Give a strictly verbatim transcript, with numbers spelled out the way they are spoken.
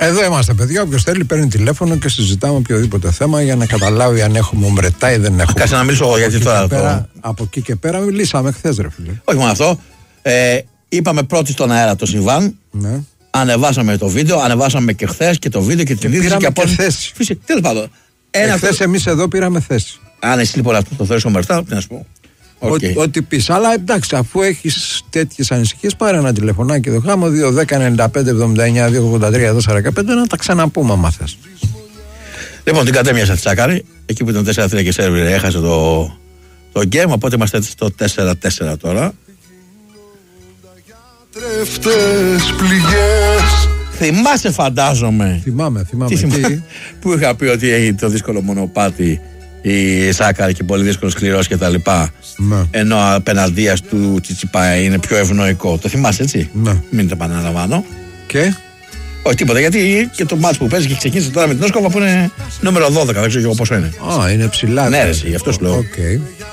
Εδώ είμαστε, παιδιά. Όποιος θέλει παίρνει τηλέφωνο και συζητάμε οποιοδήποτε θέμα για να καταλάβει αν έχουμε ομρετά ή δεν έχουμε. Κάτσε να μιλήσω εγώ γιατί τώρα. Πέρα, το... Από εκεί και πέρα μιλήσαμε χθες, ρε φίλε. Όχι μόνο αυτό. Ε, είπαμε πρώτοι στον αέρα το συμβάν. Ναι. Ανεβάσαμε το βίντεο, ανεβάσαμε και χθες και το βίντεο και την είδηση και από θέση. Φυσικά, τέλος πάντων. Χθες εμείς εδώ πήραμε θέση. Αν εσύ λοιπόν αυτό το θέλεις ομερτά, τι να σου πω. Okay. Ό,τι πεις, αλλά εντάξει, αφού έχεις τέτοιες ανησυχίες, πάρε ένα τηλεφωνάκι εδώ γάμο δύο δέκα ενενήντα πέντε εβδομήντα εννιά δύο ογδόντα τρία τέσσερα δεκαπέντε να τα ξαναπούμε άμα θες. Λοιπόν, την κατέμοιασα στη Τσάκαρη, εκεί που ήταν τέσσερα τρία και σερβιρ έχασε το, το game, οπότε είμαστε στο τέσσερα τέσσερα τώρα. Θυμάσαι, φαντάζομαι. Θυμάμαι, θυμάμαι. Τι θυμά... που είχα πει ότι έχει το δύσκολο μονοπάτι η Σάκαρη και πολύ δύσκολο σκληρός και τα λοιπά. Ναι. Ενώ ο απέναντίας του Τσιτσιπά είναι πιο ευνοϊκό. Το θυμάσαι, έτσι? Ναι. Μην το επαναλαμβάνω. Και? Όχι τίποτα, γιατί και το μάτς που παίζει και ξεκίνησε τώρα με την Όσκοβα που είναι νούμερο δώδεκα, δεν ξέρω εγώ πόσο είναι. Α, είναι ψηλά. Ναι, ρε, γι' αυτό σου λέω. Okay.